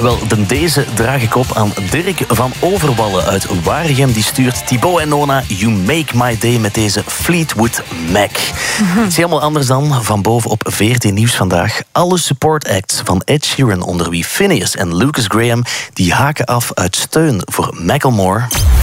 Wel, deze draag ik op aan Dirk van Overwallen uit Waregem. Die stuurt Thibaut en Nona, You Make My Day met deze Fleetwood Mac. Het is helemaal anders dan van boven op VRT Nieuws vandaag. Alle support acts van Ed Sheeran, onder wie Phineas en Lucas Graham, die haken af uit steun voor Macklemore.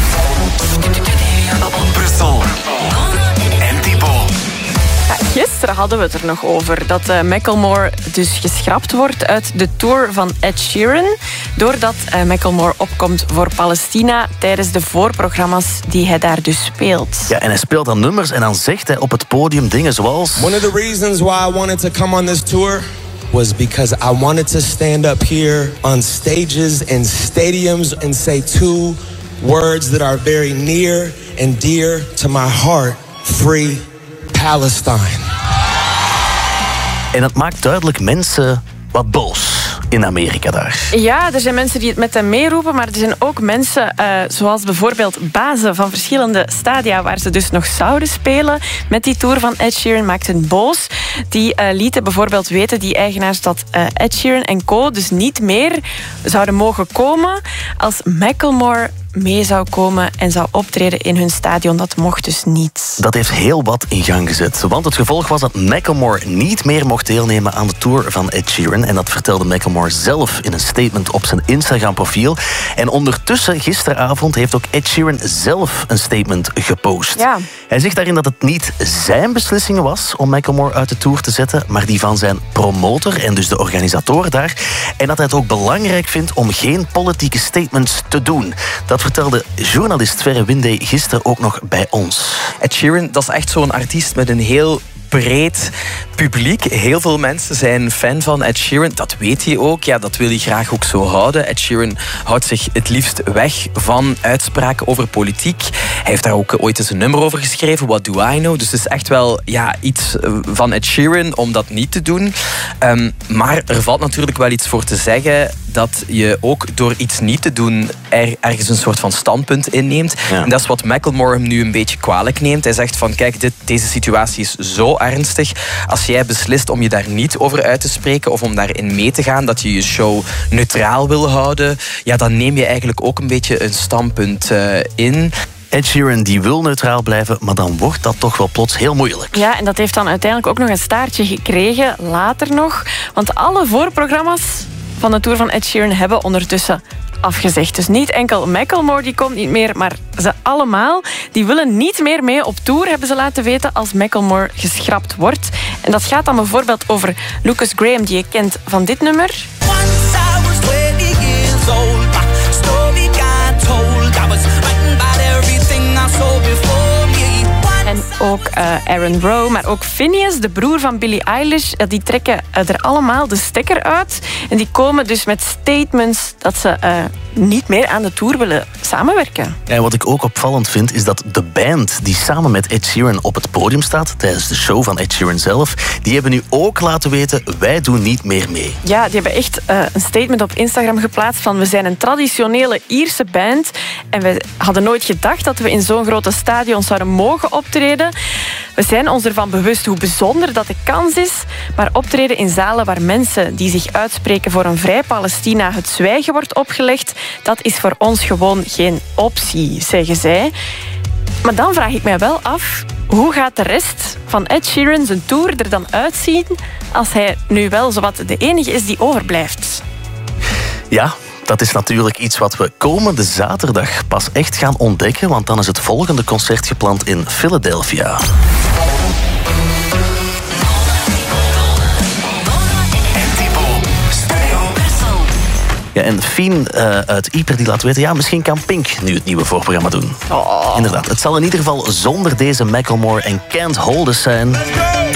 Brussel. En Thibaut. Gisteren hadden we het er nog over dat Macklemore dus geschrapt wordt uit de tour van Ed Sheeran, doordat Macklemore opkomt voor Palestina tijdens de voorprogramma's die hij daar dus speelt. Ja, en hij speelt dan nummers en dan zegt hij op het podium dingen zoals... One of the reasons why I wanted to come on this tour was because I wanted to stand up here on stages and stadiums and say two words that are very near and dear to my heart. Free Palestine. En dat maakt duidelijk mensen wat boos in Amerika daar. Ja, er zijn mensen die het met hem meeroepen, maar er zijn ook mensen, zoals bijvoorbeeld bazen van verschillende stadia waar ze dus nog zouden spelen met die tour van Ed Sheeran, maakt hen boos. Die lieten bijvoorbeeld weten, die eigenaars, dat Ed Sheeran en co. dus niet meer zouden mogen komen als Macklemore mee zou komen en zou optreden in hun stadion. Dat mocht dus niet. Dat heeft heel wat in gang gezet. Want het gevolg was dat Macklemore niet meer mocht deelnemen aan de tour van Ed Sheeran. En dat vertelde Macklemore zelf in een statement op zijn Instagram-profiel. En ondertussen, gisteravond, heeft ook Ed Sheeran zelf een statement gepost. Ja. Hij zegt daarin dat het niet zijn beslissing was om Macklemore uit de tour te zetten, maar die van zijn promotor en dus de organisator daar. En dat hij het ook belangrijk vindt om geen politieke statements te doen. Dat vertelde journalist Verre Windey gisteren ook nog bij ons. Ed Sheeran, dat is echt zo'n artiest met een heel breed publiek. Heel veel mensen zijn fan van Ed Sheeran. Dat weet hij ook. Ja, dat wil hij graag ook zo houden. Ed Sheeran houdt zich het liefst weg van uitspraken over politiek. Hij heeft daar ook ooit eens een nummer over geschreven, What Do I Know? Dus het is echt wel iets van Ed Sheeran om dat niet te doen. Maar er valt natuurlijk wel iets voor te zeggen dat je ook door iets niet te doen ergens een soort van standpunt inneemt. Ja. En dat is wat Macklemore hem nu een beetje kwalijk neemt. Hij zegt van, kijk, deze situatie is zo ernstig. Als jij beslist om je daar niet over uit te spreken of om daarin mee te gaan, dat je je show neutraal wil houden, ja, dan neem je eigenlijk ook een beetje een standpunt in. Ed Sheeran die wil neutraal blijven, maar dan wordt dat toch wel plots heel moeilijk. Ja, en dat heeft dan uiteindelijk ook nog een staartje gekregen, later nog. Want alle voorprogramma's van de tour van Ed Sheeran hebben ondertussen afgezegd. Dus niet enkel Macklemore, die komt niet meer, maar ze allemaal, die willen niet meer mee op tour, hebben ze laten weten, als Macklemore geschrapt wordt. En dat gaat dan bijvoorbeeld over Lucas Graham, die je kent van dit nummer. En ook Aaron Rowe, maar ook Phineas, de broer van Billie Eilish, die trekken er allemaal de stekker uit. En die komen dus met statements dat ze niet meer aan de tour willen samenwerken. En wat ik ook opvallend vind, is dat de band die samen met Ed Sheeran op het podium staat, tijdens de show van Ed Sheeran zelf, die hebben nu ook laten weten, wij doen niet meer mee. Ja, die hebben echt een statement op Instagram geplaatst van, we zijn een traditionele Ierse band en we hadden nooit gedacht dat we in zo'n grote stadion zouden mogen optreden. We zijn ons ervan bewust hoe bijzonder dat de kans is, maar optreden in zalen waar mensen die zich uitspreken voor een vrij Palestina het zwijgen wordt opgelegd, dat is voor ons gewoon geen optie, zeggen zij. Maar dan vraag ik mij wel af, hoe gaat de rest van Ed Sheeran zijn tour er dan uitzien als hij nu wel zowat de enige is die overblijft? Ja, dat is natuurlijk iets wat we komende zaterdag pas echt gaan ontdekken, want dan is het volgende concert gepland in Philadelphia. Ja, en Fien uit Ieper die laat weten, ja, misschien kan Pink nu het nieuwe voorprogramma doen. Oh. Inderdaad, het zal in ieder geval zonder deze Macklemore en Can't Hold Us zijn.